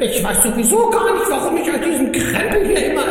Ich weiß sowieso gar nicht, warum ich aus diesem Krempel hier immer